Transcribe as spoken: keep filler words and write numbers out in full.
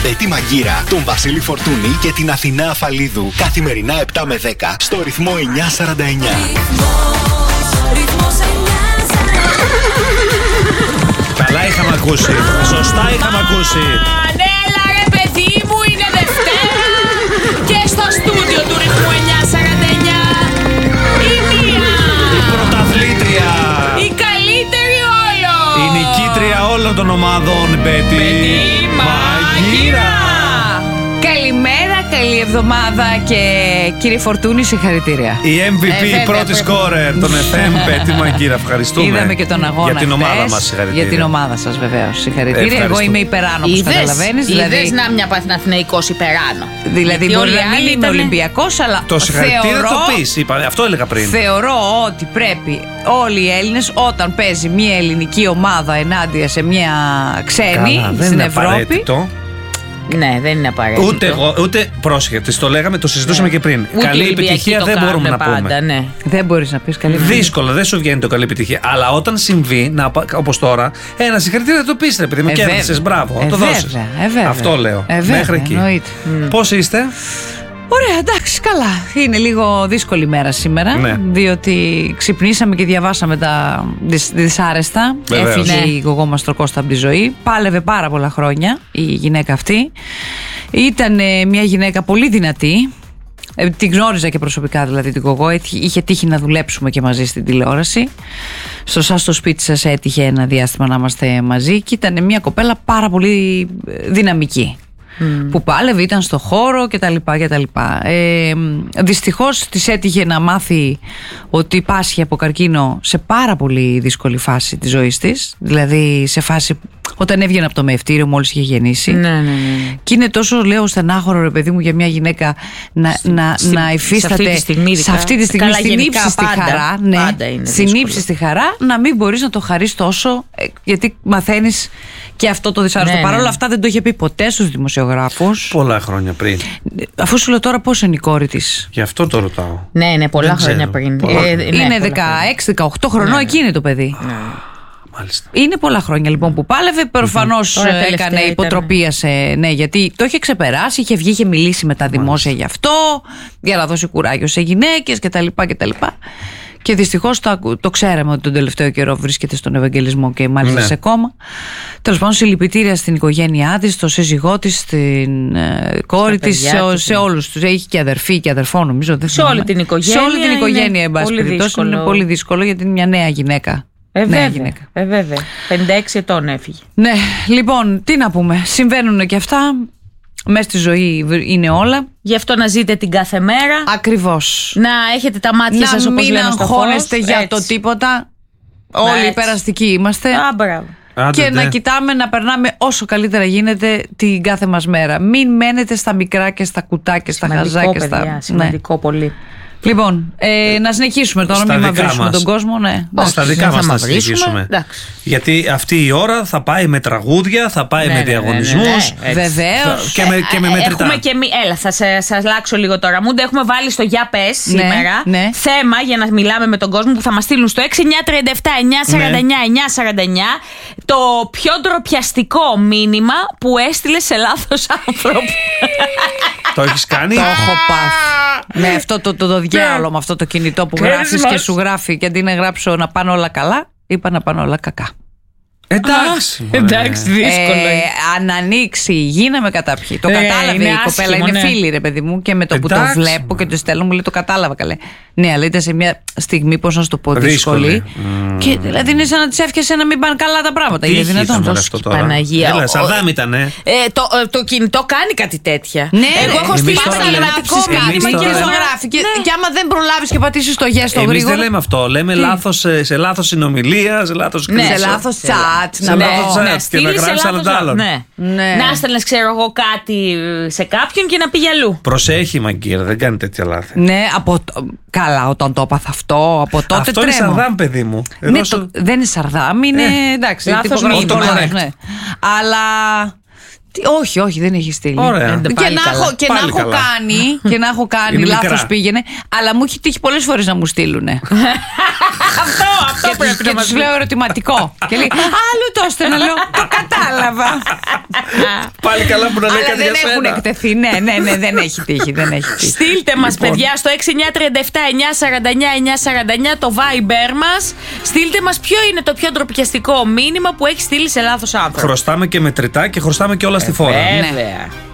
Μπέτη Μαγκύρα, τον Βασίλη Φορτούνη και την Αθηνά Αφαλίδου. Καθημερινά επτά με δέκα στο ρυθμό εννιά σαράντα εννιά. Καλά είχαμε ακούσει. Σωστά είχαμε ακούσει. Ανέλα ρε παιδί μου, είναι Δευτέρα και στο στούντιο του ρυθμού εννιά σαράντα εννιά η μία, Η πρωταθλήτρια, η καλύτερη όλων, η νικήτρια όλων των ομάδων, Μπέτη Μαγκύρα. Καλημέρα, καλή εβδομάδα και κύριε Φορτούνη, συγχαρητήρια. Η εμ βι πι, Ε, η πρώτη βέβαια. σκόρερ των εφ εμ, Μπέτη Μαγκύρα. Ευχαριστούμε. Είδαμε και τον αγώνα για την ομάδα χθες. μας, συγχαρητήρια. Για την ομάδα σας, βεβαίως. Συγχαρητήρια. Εγώ Ευχαριστούμε. είμαι υπεράνω, όπως καταλαβαίνεις. Δηλαδή, Είδες να μια Παναθηναϊκός υπεράνω. δηλαδή Γιατί μπορεί όλοι οι να μην άλλοι είμαι ήτανε- Ολυμπιακός, αλλά Το συγχαρητήρια θεωρώ, το πεις, είπα, αυτό έλεγα πριν. θεωρώ ότι πρέπει όλοι οι Έλληνες, όταν παίζει μια ελληνική ομάδα ενάντια σε μια ξένη Καλά, δεν στην είναι Ευρώπη. απαραίτητο. Ναι, δεν είναι απαραίτητο. Ούτε εγώ, ούτε πρόσεχε, της το λέγαμε, το συζητούσαμε και πριν. Ούτε Καλή οι Ολυμπιακοί επιτυχία το δεν μπορούμε να κάνουν πούμε. πάντα, ναι. Δεν μπορείς να πεις καλή επιτυχία. Δύσκολο, δεν σου βγαίνει το καλή επιτυχία. Αλλά όταν συμβεί, να, όπως τώρα, ένα συγχαρητήρια θα το πεις, ρε παιδί μου, Ε, κέρδισες, βέβαια. μπράβο, Ε, το βέβαια, δώσεις. ε, βέβαια. Αυτό λέω. Ε, βέβαια, Μέχρι εκεί. εννοείται. Πώς είστε? Ωραία, εντάξει, καλά. Είναι λίγο δύσκολη μέρα σήμερα. Ναι. Διότι ξυπνήσαμε και διαβάσαμε τα δυσ- δυσάρεστα. Βεβαίως. Έφυγε Ναι. η γογό μας Τροκώστα από τη ζωή. Πάλευε πάρα πολλά χρόνια η γυναίκα αυτή. Ήταν ε, μια γυναίκα πολύ δυνατή. Ε, την γνώριζα και προσωπικά δηλαδή την Γογό. Έτυχε- Είχε τύχει να δουλέψουμε και μαζί στην τηλεόραση. Στο σας στο σπίτι σας έτυχε ένα διάστημα να είμαστε μαζί. Και ήταν μια κοπέλα πάρα πολύ ε, δυναμική. Που πάλευε, ήταν στο χώρο κτλ. κτλ. Ε, δυστυχώς της έτυχε να μάθει ότι πάσχει από καρκίνο σε πάρα πολύ δύσκολη φάση της ζωής της. Δηλαδή σε φάση όταν έβγαινε από το μεευτήριο μόλις είχε γεννήσει. Ναι, ναι, ναι. Και είναι τόσο, λέω, στενάχωρο, ρε παιδί μου, για μια γυναίκα να, να, στη- να υφίσταται σε αυτή τη στιγμή, σε ειδικά. αυτή τη στιγμή Καλά, στην γενικά ύψιστη πάντα, χαρά. Ναι, πάντα είναι στην δύσκολο. ύψιστη χαρά να μην μπορείς να το χαρείς τόσο, ε, γιατί μαθαίνεις και αυτό το δυσάρεστο. Ναι, Παρ' όλα ναι. αυτά δεν το είχε πει ποτέ στους δημοσιογράφους. Πολλά χρόνια πριν. Αφού σου λέω τώρα πόσο είναι η κόρη της. Γι' αυτό το ρωτάω. Ναι, ναι, πολλά Δεν χρόνια ξέρω. πριν. Πολλά. Ε, ναι, Είναι πολλά δεκαέξι δεκαοκτώ χρονών, εκεί είναι το παιδί. Μάλιστα. Είναι πολλά χρόνια λοιπόν που πάλευε. Προφανώς Τώρα τελευταία έκανε ήταν. υποτροπία σε. Ναι, γιατί το είχε ξεπεράσει, είχε βγει, είχε μιλήσει με τα δημόσια γι' αυτό, για να δώσει κουράγιο σε γυναίκες κτλ. κτλ. Και δυστυχώς το, ακου- το ξέραμε ότι τον τελευταίο καιρό βρίσκεται στον Ευαγγελισμό και μάλιστα Ναι. σε κόμμα. Τέλος πάντων, συλληπιτήρια στην οικογένειά της, στο σύζυγό της, στην ε, κόρη Στα της, σε, παιδιά ο- της, σε ναι. όλους τους. Έχει και αδερφή και αδερφό, νομίζω. Δεν Σε όλη θυμάμαι. την οικογένεια Σε όλη την είναι οικογένεια, εν πάση πολύ περιπτώσει, δύσκολο. είναι πολύ δύσκολο γιατί είναι μια νέα γυναίκα. Ε, Νέα βέβαια, γυναίκα. ε, βέβαια. πενήντα έξι ετών έφυγε. Ναι, λοιπόν, τι να πούμε. Συμβαίνουν και αυτά. Μέσα στη ζωή είναι όλα. Γι' αυτό να ζείτε την κάθε μέρα. Ακριβώς. Να έχετε τα μάτια σας Να όπως μην λέμε στο φως. αγχώνεστε για Έτσι. το τίποτα. Όλοι έτσι. υπεραστικοί είμαστε. Α, μπράβο. Άντε, Και ντε. να κοιτάμε να περνάμε όσο καλύτερα γίνεται την κάθε μας μέρα. Μην μένετε στα μικρά και στα κουτά και στα Σημαντικό, χαζά και στα. παιδιά, Ναι. σημαντικό πολύ. Λοιπόν, ε, να συνεχίσουμε τώρα, Στα μην δικά μαυρίσουμε μας. τον κόσμο. Ναι. Στα δεν δικά θα μας θα μαυρίσουμε, συνεχίσουμε. εντάξει. Γιατί αυτή η ώρα θα πάει με τραγούδια, θα πάει Ναι, με ναι, ναι, διαγωνισμούς. ναι, ναι. Βεβαίως. Και με, και με Ε, μετρητά. Έχουμε και μη... Έλα, θα σα σας αλλάξω λίγο τώρα. Μούντα, έχουμε βάλει στο Για Πες Ναι, σήμερα ναι. θέμα για να μιλάμε με τον κόσμο που θα μας στείλουν στο έξι εννιά τρία επτά εννιά σαράντα εννιά εννιά σαράντα εννιά το πιο ντροπιαστικό μήνυμα που έστειλε σε λάθος άνθρωπο. Το έχεις κάνει. Το έχω πάθει. Με αυτό το, το, το διάολο, με αυτό το κινητό που Ξέρεις γράφεις και μας. σου γράφει και αντί να γράψω να πάνε όλα καλά, είπα να πάνε όλα κακά. Εντάξει. μωρέ. Εντάξει, δύσκολο. Ε, είναι. αν ανοίξει η γη να με καταπιεί. Το Ε, κατάλαβε είναι η κοπέλα, άσχημο, είναι ναι. φίλη, ρε παιδί μου. Και με το που το Εντάξει, βλέπω και μωρέ. το στέλνω, μου λέει το κατάλαβα καλέ. Ναι, αλλά ήταν σε μια στιγμή, πώς να σου το πω, Δύσκολη. δύσκολη. Και δηλαδή είναι σαν να τη έφτιασε να μην πάνε καλά τα πράγματα. Τι Είναι είχε δυνατόν. ήταν τόσο- αυτό τώρα. Παναγία, Έλα, ο- Σαδάμ ήτανε. Ε, το, ε, το κινητό κάνει κάτι τέτοια. Ναι, Εγώ ρε. έχω στείλει Εμείς τώρα ένα λέμε- γραμματικό εμείς μήνυμα τώρα και λέμε- στο γράφει. Και, Ναι. και άμα δεν προλάβει και πατήσει το yes το Εμείς γρήγορα. δεν λέμε αυτό. Λέμε λάθος, ε, σε λάθος συνομιλία, σε λάθος Ναι, κλίση. σε λάθος chat. σε να λάθος πω. chat. να και να στείλεις σε γράψεις λάθος άλλον άλλον. Ναι. Ναι. Να έστελνες, ξέρω εγώ, κάτι σε κάποιον και να πήγε αλλού. Προσέχει, Μαγκύρα, δεν κάνει τέτοια λάθη. Ναι, από το- καλά, όταν το έπαθα αυτό, από τότε Αυτό είναι τρέμω. Σαρδάμ, παιδί μου. Εδώ Ναι, σου- το- δεν είναι Σαρδάμ, είναι Ε, εντάξει. λάθος τυπογραφικό μήνυμα. λάθος, ναι. Αλλά Τι, όχι, όχι, δεν έχει στείλει. Ωραία. Και Πάλι να καλά. έχω, και να Πάλι έχω καλά. κάνει, και να έχω κάνει Είναι λάθος μικρά. πήγαινε, αλλά μου έχει τύχει πολλές φορές να μου στείλουνε. Αυτό, αυτό Και τους, πρέπει και να μας τους λέω ερωτηματικό. Και λέει, άλλου το έστελνα, λέω, το κατάλαβα. Πάλι καλά που να λέει Αλλά κάτι δεν για έχουν σένα. εκτεθεί. Ναι, ναι, ναι, δεν έχει τύχει. Δεν έχει τύχει. Στείλτε μας Λοιπόν. παιδιά στο έξι εννιά τρία επτά εννιά σαράντα εννιά εννιά σαράντα εννιά το Viber μας. Στείλτε μας ποιο είναι το πιο ντροπιαστικό μήνυμα που έχει στείλει σε λάθος άνθρωπο. Χρωστάμε και μετρητά και χρωστάμε και όλα στη φόρα. Βέβαια.